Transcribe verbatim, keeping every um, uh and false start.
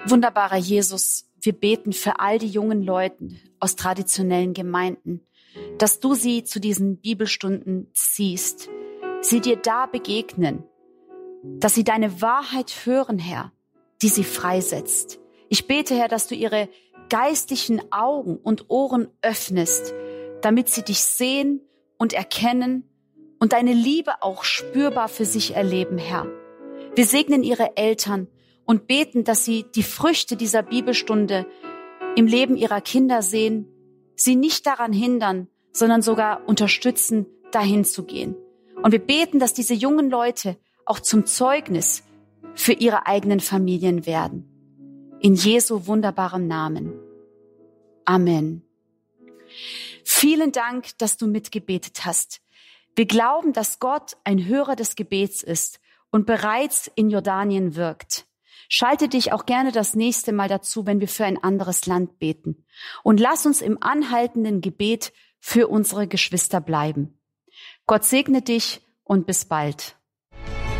Wunderbarer Jesus, wir beten für all die jungen Leute aus traditionellen Gemeinden, dass du sie zu diesen Bibelstunden ziehst, sie dir da begegnen, dass sie deine Wahrheit hören, Herr, die sie freisetzt. Ich bete, Herr, dass du ihre geistlichen Augen und Ohren öffnest, damit sie dich sehen und erkennen und deine Liebe auch spürbar für sich erleben, Herr. Wir segnen ihre Eltern und beten, dass sie die Früchte dieser Bibelstunde im Leben ihrer Kinder sehen, sie nicht daran hindern, sondern sogar unterstützen, dahin zu gehen. Und wir beten, dass diese jungen Leute auch zum Zeugnis für ihre eigenen Familien werden. In Jesu wunderbarem Namen. Amen. Vielen Dank, dass du mitgebetet hast. Wir glauben, dass Gott ein Hörer des Gebets ist und bereits in Jordanien wirkt. Schalte dich auch gerne das nächste Mal dazu, wenn wir für ein anderes Land beten. Und lass uns im anhaltenden Gebet für unsere Geschwister bleiben. Gott segne dich und bis bald.